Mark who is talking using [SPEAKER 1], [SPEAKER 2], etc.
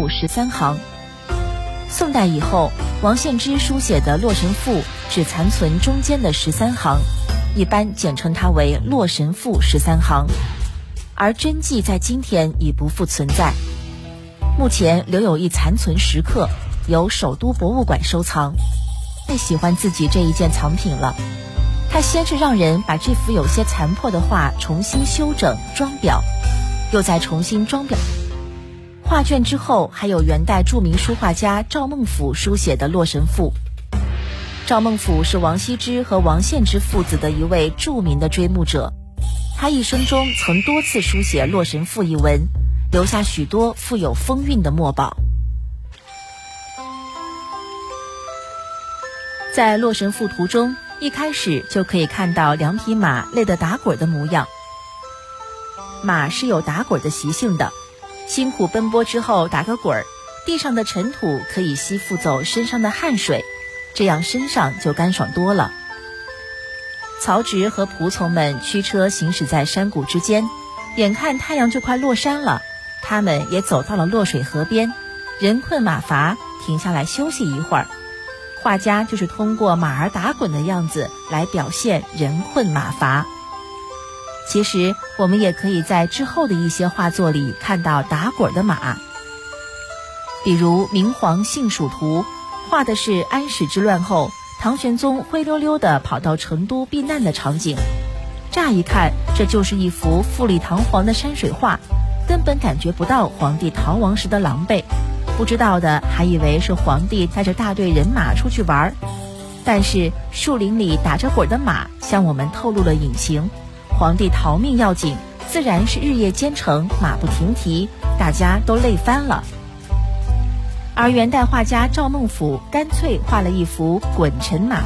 [SPEAKER 1] 13行。宋代以后，王献之书写的《洛神赋》只残存中间的13行，一般简称它为《洛神赋》13行，而真迹在今天已不复存在。目前留有一残存石刻，由首都博物馆收藏。太喜欢自己这一件藏品了，他先是让人把这幅有些残破的画重新修整装裱，又再重新装裱画卷之后，还有元代著名书画家赵孟俯书写的《洛神赋》。赵孟俯是王羲之和王献之父子的一位著名的追慕者，他一生中曾多次书写《洛神赋》一文，留下许多富有风韵的墨宝。在《洛神赋》图中，一开始就可以看到2匹马累得打滚的模样。马是有打滚的习性的，辛苦奔波之后打个滚儿，地上的尘土可以吸附走身上的汗水，这样身上就干爽多了。曹植和仆从们驱车行驶在山谷之间，眼看太阳就快落山了，他们也走到了洛水河边，人困马乏，停下来休息一会儿。画家就是通过马儿打滚的样子来表现人困马乏。其实我们也可以在之后的一些画作里看到打滚的马，比如《明皇幸蜀图》，画的是安史之乱后唐玄宗灰溜溜地跑到成都避难的场景。乍一看，这就是一幅富丽堂皇的山水画，根本感觉不到皇帝逃亡时的狼狈，不知道的还以为是皇帝带着大队人马出去玩。但是树林里打着滚的马向我们透露了隐情，皇帝逃命要紧，自然是日夜兼程，马不停蹄，大家都累翻了。而元代画家赵孟俯干脆画了一幅滚尘马